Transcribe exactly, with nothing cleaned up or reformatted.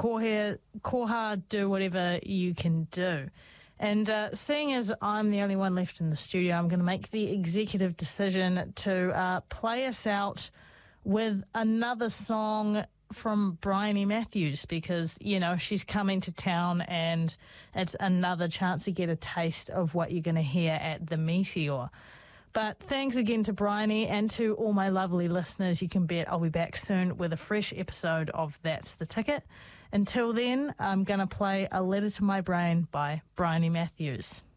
kohe, koha, do whatever you can do. And uh, seeing as I'm the only one left in the studio, I'm going to make the executive decision to uh, play us out with another song from Bryony Matthews, because, you know, she's coming to town and it's another chance to get a taste of what you're going to hear at the Meteor. But thanks again to Bryony and to all my lovely listeners. You can bet I'll be back soon with a fresh episode of That's the Ticket. Until then, I'm going to play A Letter to My Brain by Bryony Matthews.